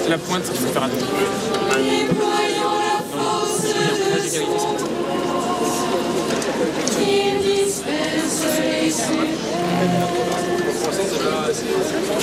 C'est la pointe qu'il faut faire attention. Non,